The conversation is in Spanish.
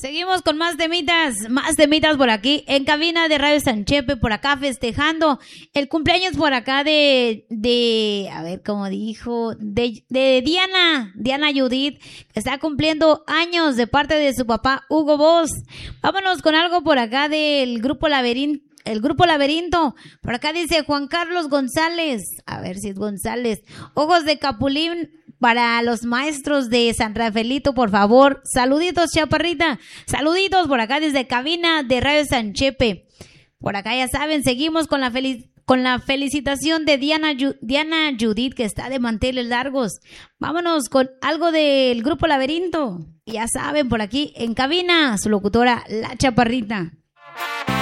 Seguimos con más temitas por aquí, en cabina de Radio San Chepe, por acá festejando el cumpleaños por acá a ver cómo dijo, de Diana Judith, que está cumpliendo años de parte de su papá Hugo Boss. Vámonos con algo por acá del grupo Laberinto. El grupo Laberinto, por acá dice Juan Carlos González, a ver si es González, Ojos de Capulín para los maestros de San Rafaelito, por favor. Saluditos, chaparrita, saluditos por acá desde cabina de Radio San Chepe. Por acá ya saben, seguimos con la felicitación de Diana Judith, que está de manteles largos. Vámonos con algo del grupo Laberinto. Ya saben, por aquí en cabina, su locutora, la chaparrita.